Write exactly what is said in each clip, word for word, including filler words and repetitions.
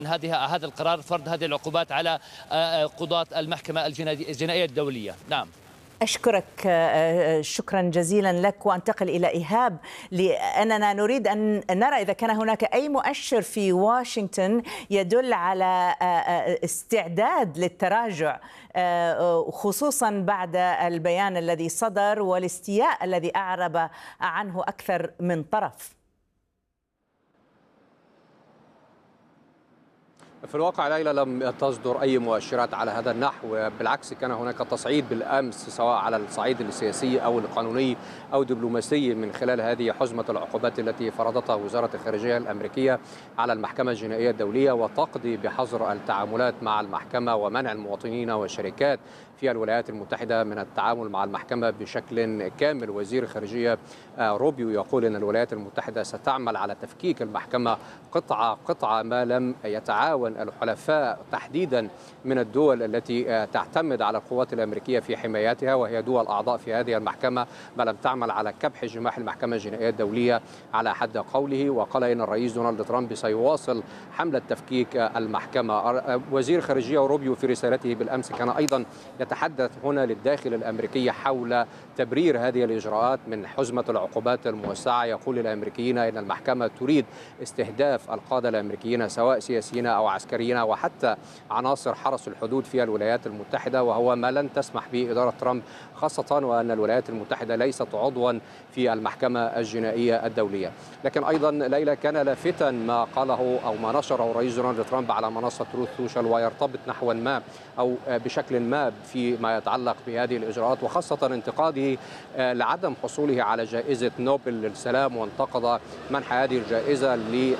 هذه هذا القرار فرض هذه العقوبات على قضاة المحكمة الجنائية الدولية. نعم. أشكرك شكرا جزيلا لك، وأنتقل إلى إيهاب لأننا نريد أن نرى إذا كان هناك أي مؤشر في واشنطن يدل على استعداد للتراجع، خصوصا بعد البيان الذي صدر والاستياء الذي أعرب عنه أكثر من طرف. في الواقع ليلى لم تصدر أي مؤشرات على هذا النحو، بالعكس كان هناك تصعيد بالأمس سواء على الصعيد السياسي أو القانوني أو الدبلوماسي من خلال هذه حزمة العقوبات التي فرضتها وزارة الخارجية الأمريكية على المحكمة الجنائية الدولية، وتقضي بحظر التعاملات مع المحكمة ومنع المواطنين والشركات في الولايات المتحدة من التعامل مع المحكمة بشكل كامل. وزير الخارجية روبيو يقول أن الولايات المتحدة ستعمل على تفكيك المحكمة قطعة قطعة ما لم يتعاون الحلفاء تحديدا من الدول التي تعتمد على القوات الأمريكية في حمايتها، وهي دول أعضاء في هذه المحكمة، ما لم تعمل على كبح جماح المحكمة الجنائية الدولية على حد قوله. وقال إن الرئيس دونالد ترامب سيواصل حملة تفكيك المحكمة. وزير الخارجية روبيو في رسالته بالأمس كان أيضا يتحدث هنا للداخل الأمريكي حول تبرير هذه الإجراءات من حزمة العقوبات الموسعة. يقول للأمريكيين إن المحكمة تريد استهداف القادة الأمريكيين سواء سياسيين أو عسكريين وحتى عناصر حرس الحدود في الولايات المتحدة، وهو ما لن تسمح به إدارة ترامب، خاصة وأن الولايات المتحدة ليست عضوا في المحكمة الجنائية الدولية. لكن أيضا ليلى كان لافتا ما قاله أو ما نشره الرئيس دونالد ترامب على منصة تروث سوشيال، ويرتبط نحوا ما أو بشكل ما فيما يتعلق بهذه الإجراءات، وخاصة انتقاده لعدم حصوله على جائزة نوبل للسلام، وانتقد منح هذه الجائزة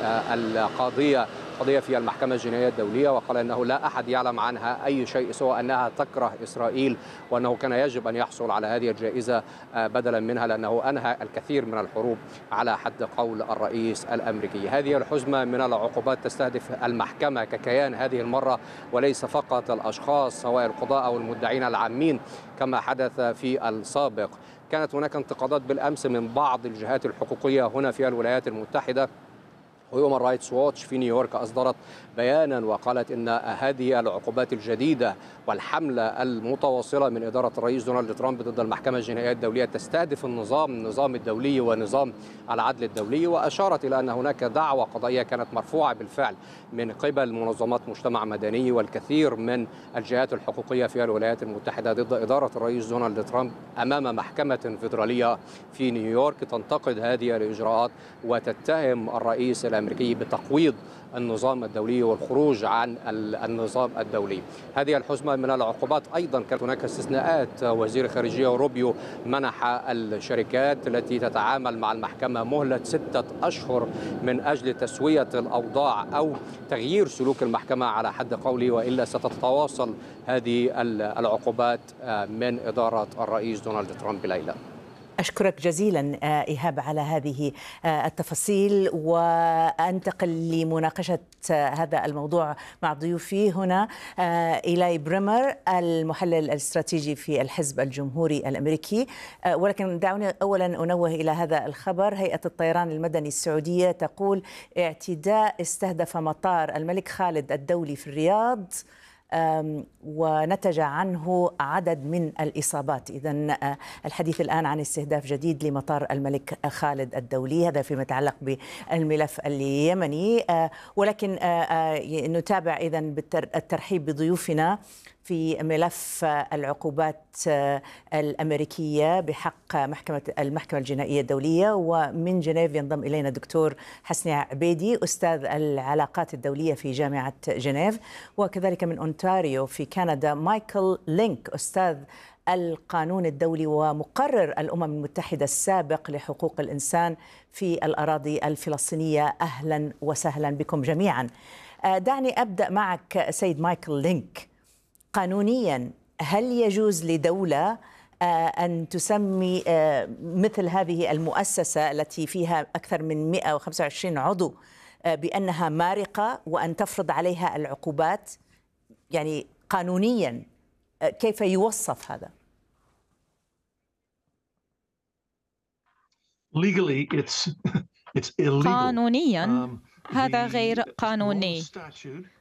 للقاضية قضية في المحكمة الجنائية الدولية، وقال أنه لا أحد يعلم عنها أي شيء سوى أنها تكره إسرائيل، وأنه كان يجب أن يحصل على هذه الجائزة بدلا منها لأنه أنهى الكثير من الحروب على حد قول الرئيس الأمريكي. هذه الحزمة من العقوبات تستهدف المحكمة ككيان هذه المرة، وليس فقط الأشخاص سواء القضاء أو المدعين العامين كما حدث في السابق. كانت هناك انتقادات بالأمس من بعض الجهات الحقوقية هنا في الولايات المتحدة، وهيومان رايتس ووتش في نيويورك أصدرت بيانا وقالت إن هذه العقوبات الجديدة والحملة المتواصلة من إدارة الرئيس دونالد ترامب ضد المحكمة الجنائية الدولية تستهدف النظام النظام الدولي ونظام العدل الدولي. وأشارت إلى أن هناك دعوة قضائية كانت مرفوعة بالفعل من قبل منظمات مجتمع مدني والكثير من الجهات الحقوقية في الولايات المتحدة ضد إدارة الرئيس دونالد ترامب أمام محكمة فيدرالية في نيويورك تنتقد هذه الإجراءات وتتهم الرئيس الأمريكي بتقويض النظام الدولي والخروج عن النظام الدولي. هذه الحزمة من العقوبات أيضا كانت هناك استثناءات. وزير الخارجية روبيو منح الشركات التي تتعامل مع المحكمة مهلة ستة أشهر من أجل تسوية الأوضاع أو تغيير سلوك المحكمة على حد قوله، وإلا ستتواصل هذه العقوبات من إدارة الرئيس دونالد ترامب. ليلى، أشكرك جزيلا إيهاب على هذه التفاصيل، وأنتقل لمناقشة هذا الموضوع مع ضيوفي هنا. إيلاي بريمر المحلل الاستراتيجي في الحزب الجمهوري الأمريكي. ولكن دعوني أولا أنوه إلى هذا الخبر. هيئة الطيران المدني السعودية تقول اعتداء استهدف مطار الملك خالد الدولي في الرياض ونتج عنه عدد من الإصابات. إذن الحديث الآن عن استهداف جديد لمطار الملك خالد الدولي، هذا فيما يتعلق بالملف اليمني. ولكن نتابع إذن بالترحيب بضيوفنا في ملف العقوبات الأمريكية بحق محكمة المحكمة الجنائية الدولية. ومن جنيف ينضم إلينا دكتور حسني عبيدي أستاذ العلاقات الدولية في جامعة جنيف، وكذلك من أونتاريو في كندا مايكل لينك أستاذ القانون الدولي ومقرر الأمم المتحدة السابق لحقوق الإنسان في الأراضي الفلسطينية. أهلا وسهلا بكم جميعا. دعني أبدأ معك سيد مايكل لينك. قانونيا هل يجوز لدولة أن تسمي مثل هذه المؤسسة التي فيها أكثر من مئة وخمسة وعشرين عضو بأنها مارقة وأن تفرض عليها العقوبات؟ يعني قانونيا كيف يوصف هذا؟ Legally, it's it's illegal. قانونيا هذا غير قانوني.